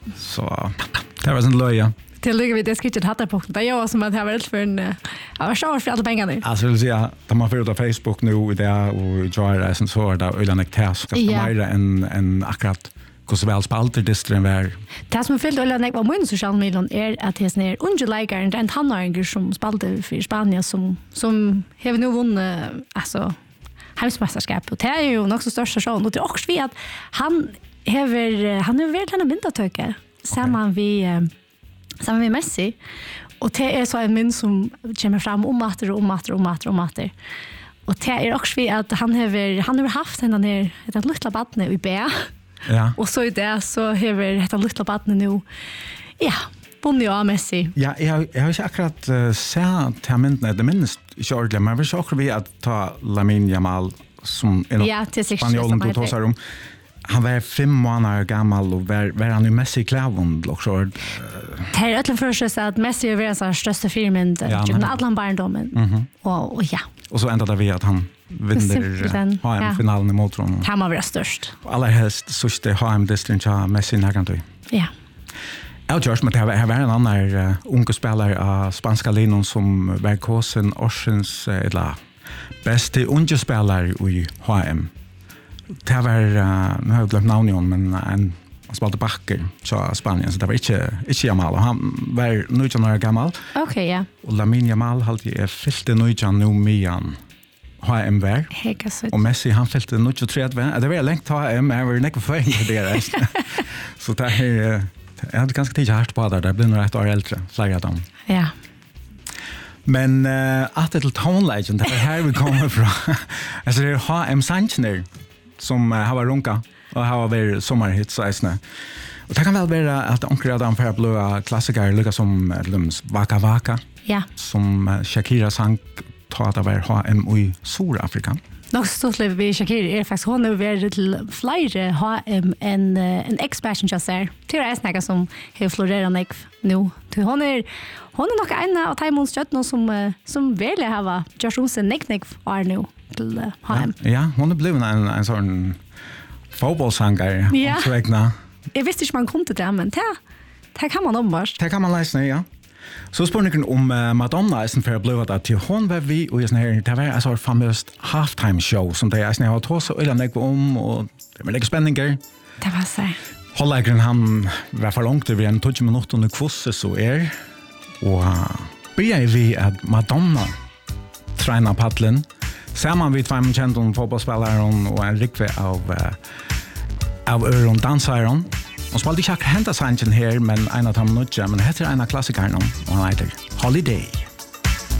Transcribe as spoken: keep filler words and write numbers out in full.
Så det var sån löja. Till ligger vi det skrittet hattar på. Det jag som att det var rätt för en jag var så för alla pengarna. Alltså vill säga att man får ut av Facebook nu där och joina sen så där eller något task ska mer än en akkurat hur väl spalter distren var. Det som fyllt eller något var min sociala medier är att det är en underligare en tonåring som spalter för Spanien som som har nu vunnit alltså hemsmästerskap och det är ju också största showen och det är också vi att han har han är väl den myndatöke samman vi samman med Messi och det är så en min som kommer fram om matter och om matter och matter och matter och det är också vi att han har han har haft den där ett litet barn i B. Ja. Och så i det så har detta lilla barn nu ja Bonnie och Messi. Ja, jag jag har inte akkurat uh, sett till mynden det minst Jordan men vi så också vi att ta Lamine Yamal som en ja, spanjolen du tar om. Han var fem månader gammal och var, var han ju Messi klävund också. Uh, det är ötlen för sig att Messi är den största filmen ja, genom alla barndomen. Mm-hmm. och, och ja. Och så ända vi att han vinner H M-finalen mot honom. Han var störst. Allra helst sista H M-distrin till Messi närkant. Ja. Jag tror att det här var en annan uh, unge spelare av spanska linon som var kåsen årsens uh, eller bästa unge spelare i H M. Det var, uh, nu har jag glömt namnet men en han spelade backer så Spanien så det var inte inte Yamal och han var nitton år gammal. Okej, okay, ja. Och Lamine Yamal hade är fyllde nitton nu mian. H M var. Och Messi han fyllde nittiotre. Det var länge H M är väl näck för det så det är jag hade ganska tid hårt på där det blir nog ett år äldre flera dem. Ja. Men uh, att det till Town Legend det här vi kommer från. Alltså det är H M Sanchez som uh, har runka och har varit sommarhits så isne. Och det kan väl vara att onkel Adam för blåa klassiker lika som Lums Waka Waka. Ja. Som uh, Shakira sang tar det var H M i Sydafrika. Nog stort liv vi Shakira är faktiskt hon är väldigt till flera H M en en expansion just där. Till är snacka som har florerat nek nu. Till hon är hon är nog en av Timons stjärnor som som vill ha Josh Olsen nek nek är nu till H M. Ja, ja, hon är blivit en en sån fotbollssångare ja. Så räkna. Jag visste inte man kom till det men det det kan man omvars. Det kan man läsa ja. Så spurningen om uh, Madonna är för blivit att till hon var vi och just när det var en sån famöst halftime show som det är snä har tagit så eller något om och det var lite spännande. Det var så. Hållagren han var för långt över en tjugo minuter och kvosse så är och uh, börjar vi att Madonna tränar paddeln samman vid två kända fotbollsspelare och en rikve av uh, av öron dansaren. Och spalde ikke akkurat hentet sangen her, men en av dem nødja, men heter en av klassikerne, og han heter Holiday.